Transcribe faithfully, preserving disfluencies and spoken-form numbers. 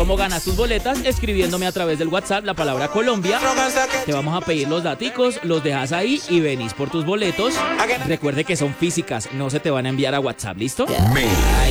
cómo ganas tus boletas escribiéndome a través del WhatsApp la palabra Colombia. Te vamos a pedir los daticos, los dejas ahí y venís por tus boletos. Recuerde que son físicas, no se te van a enviar a WhatsApp, ¿listo? Me.